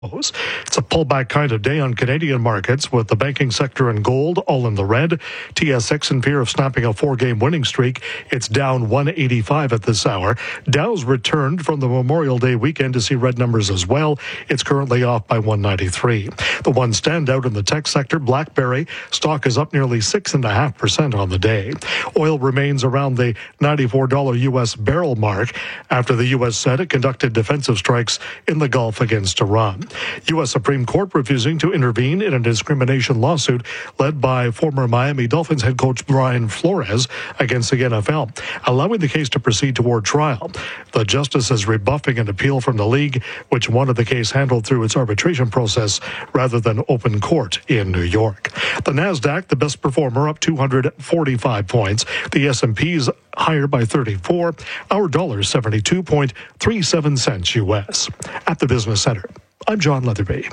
It's a pullback kind of day on Canadian markets with the banking sector in gold, all in the red. TSX in fear of snapping a 4-game winning streak. It's down 185 at this hour. Dow's returned from the Memorial Day weekend to see red numbers as well. It's currently off by 193. The one standout in the tech sector, BlackBerry, stock is up nearly 6.5% on the day. Oil remains around the $94 U.S. barrel mark after the U.S. said it conducted defensive strikes in the Gulf against Iran. U.S. Supreme Court refusing to intervene in a discrimination lawsuit led by former Miami Dolphins head coach Brian Flores against the NFL, allowing the case to proceed toward trial. The justice is rebuffing an appeal from the league, which wanted the case handled through its arbitration process rather than open court in New York. The NASDAQ, the best performer, up 245 points. The S&P's higher by 34. Our dollar 72.37 cents U.S. At the Business Center, I'm John Leatherby.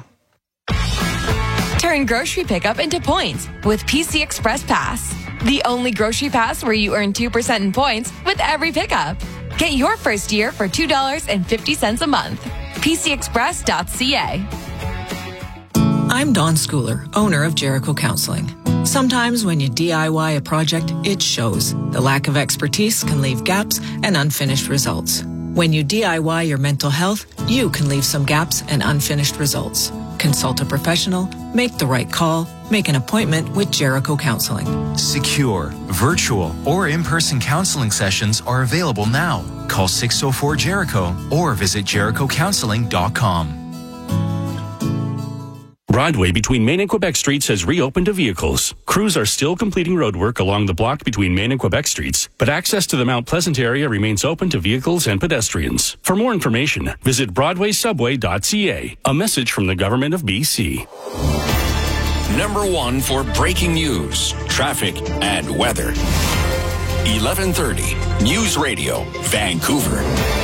Turn grocery pickup into points with PC Express Pass. The only grocery pass where you earn 2% in points with every pickup. Get your first year for $2.50 a month. PCExpress.ca. I'm Dawn Schooler, owner of Jericho Counseling. Sometimes when you DIY a project, it shows. The lack of expertise can leave gaps and unfinished results. When you DIY your mental health, you can leave some gaps and unfinished results. Consult a professional, make the right call, make an appointment with Jericho Counseling. Secure, virtual, or in-person counseling sessions are available now. Call 604-JERICHO or visit jerichocounseling.com. Broadway between Main and Quebec Streets has reopened to vehicles. Crews are still completing roadwork along the block between Main and Quebec Streets, but access to the Mount Pleasant area remains open to vehicles and pedestrians. For more information, visit broadwaysubway.ca. A message from the Government of BC. Number 1 for breaking news, traffic, and weather. 1130 News Radio, Vancouver.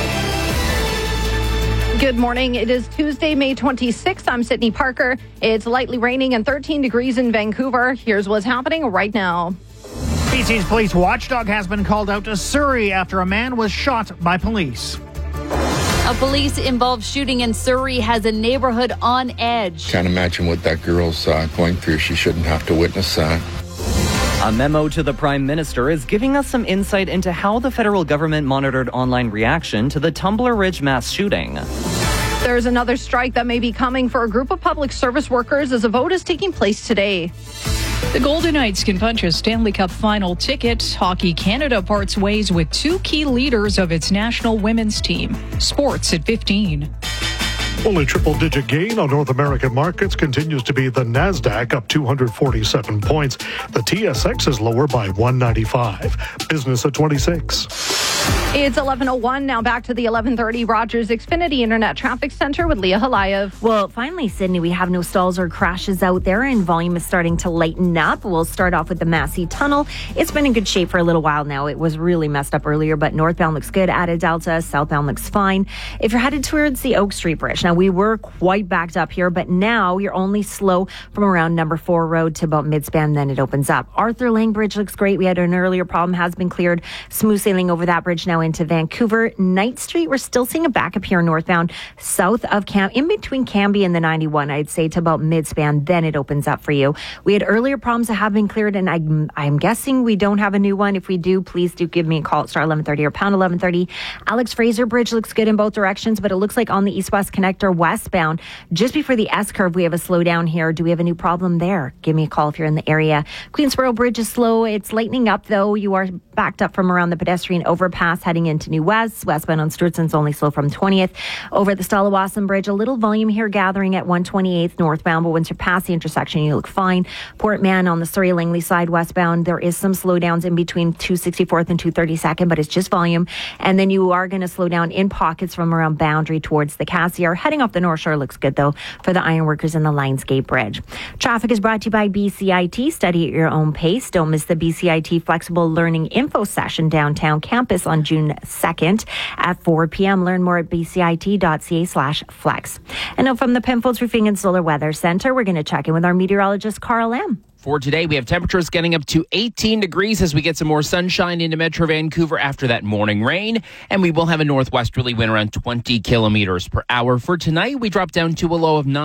Good morning. It is Tuesday, May 26th. I'm Sydney Parker. It's lightly raining and 13 degrees in Vancouver. Here's what's happening right now. BC's police watchdog has been called out to Surrey after a man was shot by police. A police-involved shooting in Surrey has a neighborhood on edge. Can't imagine what that girl's going through. She shouldn't have to witness that. A memo to the Prime Minister is giving us some insight into how the federal government monitored online reaction to the Tumbler Ridge mass shooting. There's another strike that may be coming for a group of public service workers as a vote is taking place today. The Golden Knights can punch a Stanley Cup final ticket. Hockey Canada parts ways with two key leaders of its national women's team. Sports at 15. Only triple-digit gain on North American markets continues to be the NASDAQ, up 247 points. The TSX is lower by 195. Business at 26. It's 11:01. Now back to the 1130 Rogers Xfinity Internet Traffic Center with Leah Halayev. Well, finally, Sydney, we have no stalls or crashes out there, and volume is starting to lighten up. We'll start off with the Massey Tunnel. It's been in good shape for a little while now. It was really messed up earlier, but northbound looks good. Out of Delta, southbound looks fine. If you're headed towards the Oak Street Bridge, now we were quite backed up here, but now you're only slow from around number 4 road to about midspan, then it opens up. Arthur Lang Bridge looks great. We had an earlier problem, has been cleared. Smooth sailing over that bridge now into Vancouver. Knight Street, we're still seeing a backup here northbound, south of in between Cambie and the 91, I'd say to about midspan, then it opens up for you. We had earlier problems that have been cleared, and I'm guessing we don't have a new one. If we do, please do give me a call at star 1130 or pound 1130. Alex Fraser Bridge looks good in both directions, but it looks like on the east-west connector westbound, just before the S-curve, we have a slowdown here. Do we have a new problem there? Give me a call if you're in the area. Queensboro Bridge is slow. It's lightening up, though. You are backed up from around the pedestrian overpass heading into New West. Westbound on Stewartson's only slow from 20th. Over at the Stalawasan Bridge, a little volume here gathering at 128th northbound, but once you're past the intersection, you look fine. Port Mann on the Surrey-Langley side westbound, there is some slowdowns in between 264th and 232nd, but it's just volume. And then you are going to slow down in pockets from around Boundary towards the Cassiar. Heading off the North Shore looks good, though, for the ironworkers in the Lionsgate Bridge. Traffic is brought to you by BCIT. Study at your own pace. Don't miss the BCIT Flexible Learning Info Session downtown campus on June 2nd at 4 p.m. Learn more at bcit.ca/flex. And now from the Penfolds Roofing and Solar Weather Center, we're going to check in with our meteorologist, Carl Lam. For today, we have temperatures getting up to 18 degrees as we get some more sunshine into Metro Vancouver after that morning rain. And we will have a northwesterly wind around 20 kilometers per hour. For tonight, we drop down to a low of 9.